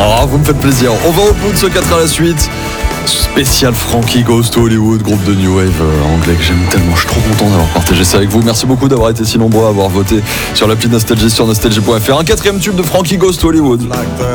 Oh, vous me faites plaisir. On va au bout de ce 4 à la suite. Spécial Frankie Goes to Hollywood, groupe de New Wave anglais que j'aime tellement. Je suis trop content d'avoir partagé ça avec vous. Merci beaucoup d'avoir été si nombreux à avoir voté sur l'appli Nostalgie sur nostalgie.fr. Un 4e tube de Frankie Goes to Hollywood.